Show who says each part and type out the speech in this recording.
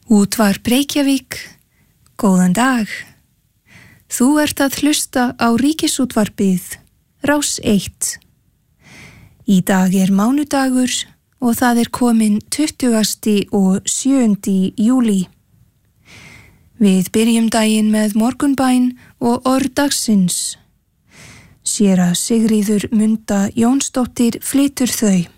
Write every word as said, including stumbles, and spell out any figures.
Speaker 1: Útvarp Reykjavík, góðan dag. Þú ert að hlusta á Ríkisútvarpið, Rás eitt. Í dag er mánudagur og það er komin tuttugasti og sjöundi júlí. Við byrjum daginn með morgunbæn og orð dagsins. Séra Sigríður Munda Jónsdóttir flytur þau.